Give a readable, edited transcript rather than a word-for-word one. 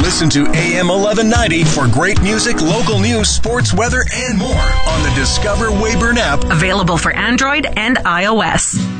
Listen to AM 1190 for great music, local news, sports, weather, and more on the Discover Weyburn app. Available for Android and iOS.